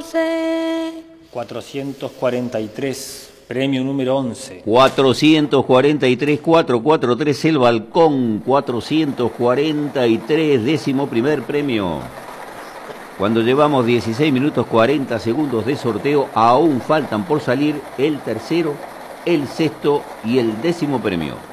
11. 443, premio número 11. 443, 443, El Balcón, 443, 11º premio. Cuando llevamos 16 minutos 40 segundos de sorteo, aún faltan por salir el tercero, el sexto y el 10º premio.